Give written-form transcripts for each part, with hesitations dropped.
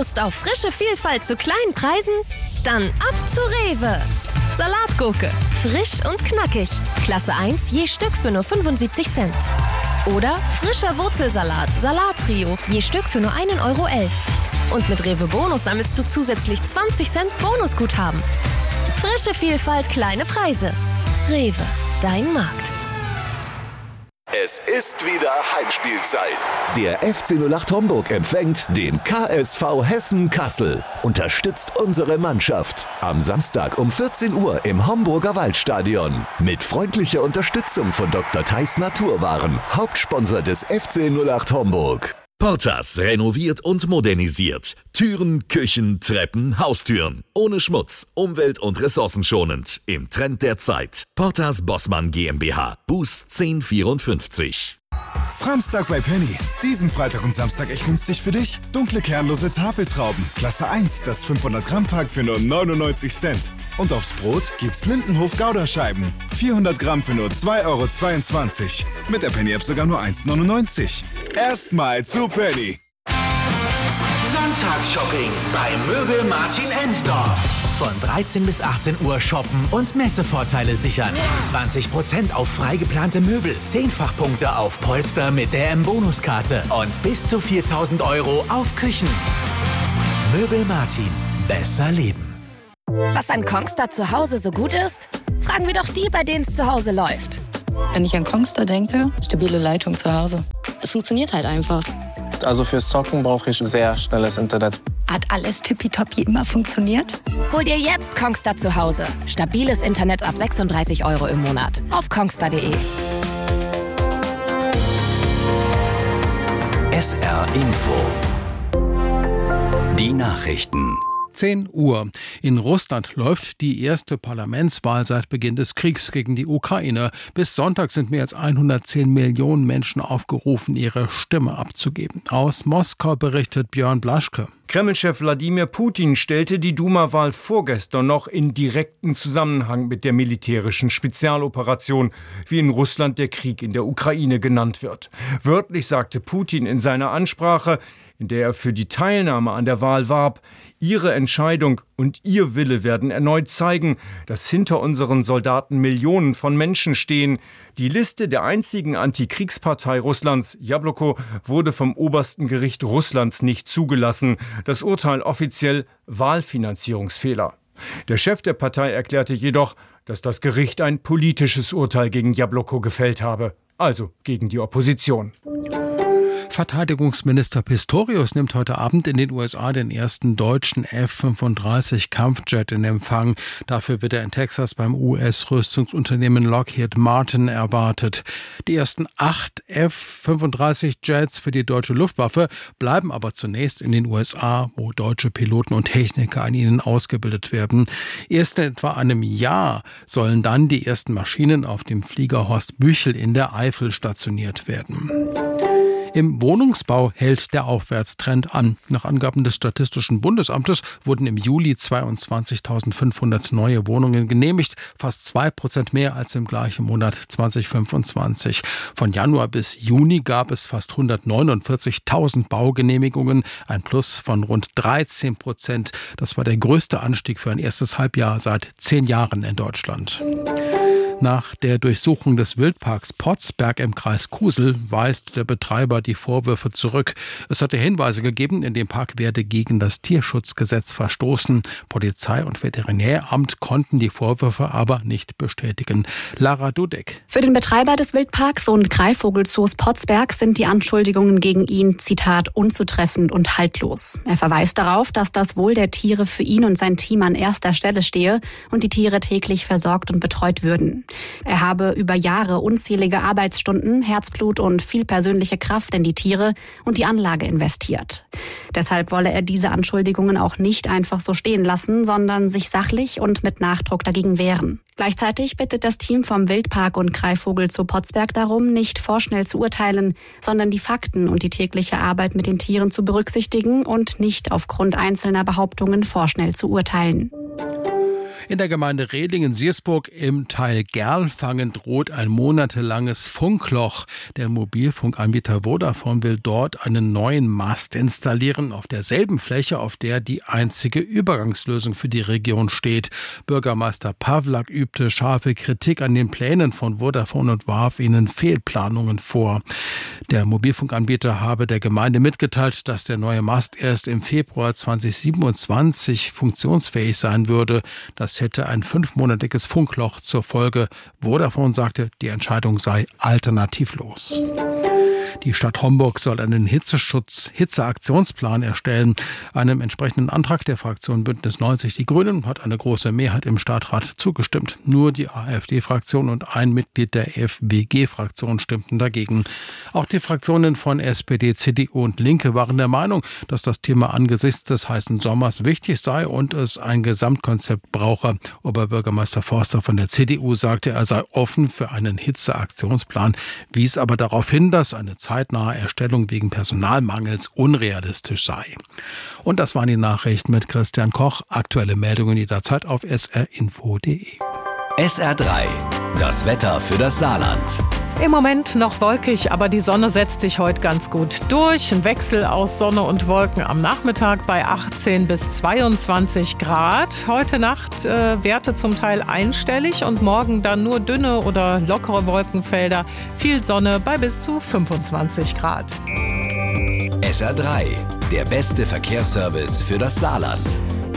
Lust auf frische Vielfalt zu kleinen Preisen? Dann ab zu Rewe. Salatgurke, frisch und knackig. Klasse 1 je Stück für nur 75 Cent. Oder frischer Wurzelsalat, Salattrio, je Stück für nur 1,11 Euro. Und mit Rewe Bonus sammelst du zusätzlich 20 Cent Bonusguthaben. Frische Vielfalt, kleine Preise. Rewe, dein Markt. Es ist wieder Heimspielzeit. Der FC 08 Homburg empfängt den KSV Hessen Kassel. Unterstützt unsere Mannschaft. Am Samstag um 14 Uhr im Homburger Waldstadion. Mit freundlicher Unterstützung von Dr. Theis Naturwaren, Hauptsponsor des FC 08 Homburg. Portas renoviert und modernisiert. Türen, Küchen, Treppen, Haustüren. Ohne Schmutz, umwelt- und ressourcenschonend. Im Trend der Zeit. Portas Bossmann GmbH. Boost 1054. Framstag bei Penny. Diesen Freitag und Samstag echt günstig für dich. Dunkle kernlose Tafeltrauben. Klasse 1, das 500 Gramm Pack für nur 99 Cent. Und aufs Brot gibt's Lindenhof Gouda-Scheiben. 400 Gramm für nur 2,22 €. Mit der Penny-App sogar nur 1,99 €. Erstmal zu Penny. Sonntagsshopping bei Möbel Martin Ensdorf. Von 13 bis 18 Uhr shoppen und Messevorteile sichern. 20% auf frei geplante Möbel, 10-fach-Punkte auf Polster mit der M-Bonuskarte und bis zu 4.000 € auf Küchen. Möbel Martin. Besser leben. Was an Kongstar zu Hause so gut ist? Fragen wir doch die, bei denen es zu Hause läuft. Wenn ich an Kongstar denke, stabile Leitung zu Hause. Es funktioniert halt einfach. Also fürs Zocken brauche ich sehr schnelles Internet. Hat alles tippitoppi immer funktioniert? Hol dir jetzt Kongstar zu Hause. Stabiles Internet ab 36 € im Monat. Auf kongstar.de. SR Info. Die Nachrichten. 10 Uhr. In Russland läuft die erste Parlamentswahl seit Beginn des Kriegs gegen die Ukraine. Bis Sonntag sind mehr als 110 Millionen Menschen aufgerufen, ihre Stimme abzugeben. Aus Moskau berichtet Björn Blaschke. Kreml-Chef Wladimir Putin stellte die Duma-Wahl vorgestern noch in direkten Zusammenhang mit der militärischen Spezialoperation, wie in Russland der Krieg in der Ukraine genannt wird. Wörtlich sagte Putin in seiner Ansprache, in der er für die Teilnahme an der Wahl warb: Ihre Entscheidung und Ihr Wille werden erneut zeigen, dass hinter unseren Soldaten Millionen von Menschen stehen. Die Liste der einzigen Antikriegspartei Russlands, Jabloko, wurde vom obersten Gericht Russlands nicht zugelassen. Das Urteil offiziell Wahlfinanzierungsfehler. Der Chef der Partei erklärte jedoch, dass das Gericht ein politisches Urteil gegen Jabloko gefällt habe, also gegen die Opposition. Verteidigungsminister Pistorius nimmt heute Abend in den USA den ersten deutschen F-35 Kampfjet in Empfang. Dafür wird er in Texas beim US-Rüstungsunternehmen Lockheed Martin erwartet. Die ersten 8 F-35 Jets für die deutsche Luftwaffe bleiben aber zunächst in den USA, wo deutsche Piloten und Techniker an ihnen ausgebildet werden. Erst in etwa einem Jahr sollen dann die ersten Maschinen auf dem Flieger Horst Büchel in der Eifel stationiert werden. Im Wohnungsbau hält der Aufwärtstrend an. Nach Angaben des Statistischen Bundesamtes wurden im Juli 22.500 neue Wohnungen genehmigt, fast 2% mehr als im gleichen Monat 2025. Von Januar bis Juni gab es fast 149.000 Baugenehmigungen, ein Plus von rund 13%. Das war der größte Anstieg für ein erstes Halbjahr seit 10 Jahren in Deutschland. Nach der Durchsuchung des Wildparks Potsberg im Kreis Kusel weist der Betreiber die Vorwürfe zurück. Es hatte Hinweise gegeben, in dem Park werde gegen das Tierschutzgesetz verstoßen. Polizei und Veterinäramt konnten die Vorwürfe aber nicht bestätigen. Lara Dudek. Für den Betreiber des Wildparks und Greifvogelzoos Potsberg sind die Anschuldigungen gegen ihn, Zitat, unzutreffend und haltlos. Er verweist darauf, dass das Wohl der Tiere für ihn und sein Team an erster Stelle stehe und die Tiere täglich versorgt und betreut würden. Er habe über Jahre unzählige Arbeitsstunden, Herzblut und viel persönliche Kraft in die Tiere und die Anlage investiert. Deshalb wolle er diese Anschuldigungen auch nicht einfach so stehen lassen, sondern sich sachlich und mit Nachdruck dagegen wehren. Gleichzeitig bittet das Team vom Wildpark und Greifvogel zu Potsberg darum, nicht vorschnell zu urteilen, sondern die Fakten und die tägliche Arbeit mit den Tieren zu berücksichtigen und nicht aufgrund einzelner Behauptungen vorschnell zu urteilen. In der Gemeinde Redlingen-Siersburg im Teil Gerlfangen droht ein monatelanges Funkloch. Der Mobilfunkanbieter Vodafone will dort einen neuen Mast installieren, auf derselben Fläche, auf der die einzige Übergangslösung für die Region steht. Bürgermeister Pawlak übte scharfe Kritik an den Plänen von Vodafone und warf ihnen Fehlplanungen vor. Der Mobilfunkanbieter habe der Gemeinde mitgeteilt, dass der neue Mast erst im Februar 2027 funktionsfähig sein würde. Das hätte ein 5-monatiges Funkloch zur Folge. Vodafone sagte, die Entscheidung sei alternativlos. Die Stadt Homburg soll einen Hitzeaktionsplan erstellen. Einem entsprechenden Antrag der Fraktion Bündnis 90 Die Grünen hat eine große Mehrheit im Stadtrat zugestimmt. Nur die AfD-Fraktion und ein Mitglied der FWG-Fraktion stimmten dagegen. Auch die Fraktionen von SPD, CDU und Linke waren der Meinung, dass das Thema angesichts des heißen Sommers wichtig sei und es ein Gesamtkonzept brauche. Oberbürgermeister Forster von der CDU sagte, er sei offen für einen Hitzeaktionsplan, wies aber darauf hin, dass eine zeitnahe Erstellung wegen Personalmangels unrealistisch sei. Und das waren die Nachrichten mit Christian Koch. Aktuelle Meldungen jederzeit auf srinfo.de. SR3, das Wetter für das Saarland. Im Moment noch wolkig, aber die Sonne setzt sich heute ganz gut durch. Ein Wechsel aus Sonne und Wolken am Nachmittag bei 18 bis 22 Grad. Heute Nacht Werte zum Teil einstellig und morgen dann nur dünne oder lockere Wolkenfelder. Viel Sonne bei bis zu 25 Grad. SR3, der beste Verkehrsservice für das Saarland.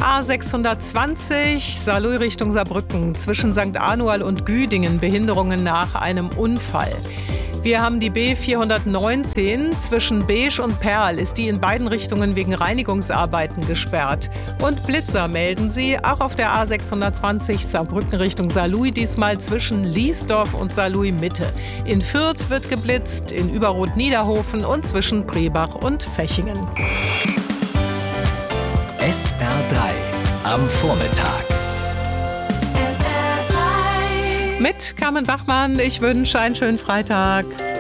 A620 Saarlouis Richtung Saarbrücken zwischen St. Anual und Güdingen Behinderungen nach einem Unfall. Wir haben die B419 zwischen Beesch und Perl ist die in beiden Richtungen wegen Reinigungsarbeiten gesperrt. Und Blitzer melden sie auch auf der A620 Saarbrücken Richtung Saarlouis, diesmal zwischen Liesdorf und Saarlouis Mitte. In Fürth wird geblitzt, in Überroth-Niederhofen und zwischen Brebach und Fechingen. SR3 am Vormittag. SR3 mit Carmen Bachmann. Ich wünsche einen schönen Freitag.